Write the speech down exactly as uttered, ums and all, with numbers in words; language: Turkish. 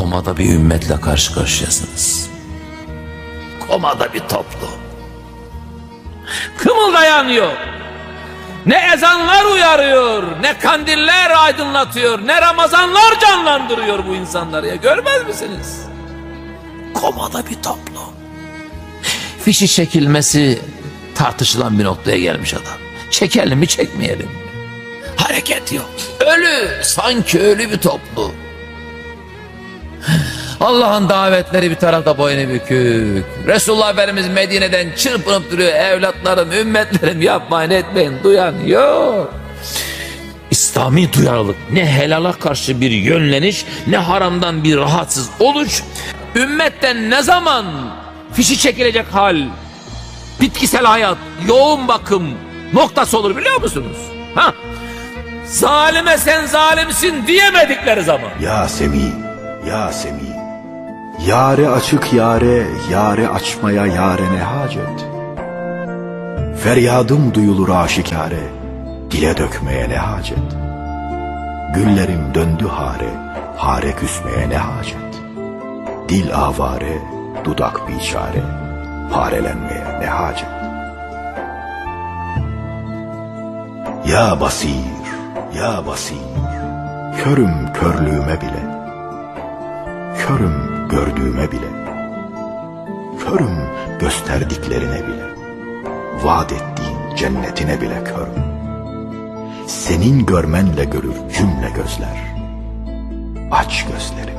komada bir ümmetle karşı karşıyasınız. Komada bir toplum. Kımıldayan yok. Ne ezanlar uyarıyor, ne kandiller aydınlatıyor, ne Ramazanlar canlandırıyor bu insanları ya, görmez misiniz? Komada bir toplum. Fişi çekilmesi tartışılan bir noktaya gelmiş adam. Çekelim mi çekmeyelim mi? Hareket yok. Ölü, sanki ölü bir toplum. Allah'ın davetleri bir tarafta boynu bükük. Resulullah Efendimiz Medine'den çırpınıp duruyor. Evlatlarım, ümmetlerim yapmayın etmeyin. Duyan yok. İslami duyarlılık, ne helala karşı bir yönleniş, ne haramdan bir rahatsız oluş. Ümmetten ne zaman fişi çekilecek hal, bitkisel hayat, yoğun bakım noktası olur biliyor musunuz? Ha? Zalime sen zalimsin diyemedikleri zaman. Ya Semi, ya Semi, yare açık yare, yare açmaya yare ne hacet? Feryadım duyulur aşikare, dile dökmeye ne hacet? Güllerim döndü hare, hare küsmeye ne hacet? Dil avare, dudak biçare, parelenmeye ne hacet? Ya basir, ya basir, körüm körlüğüme bile, körüm gördüğüme bile, körüm gösterdiklerine bile, vaat ettiğin cennetine bile körüm. Senin görmenle görür cümle gözler. Aç gözleri.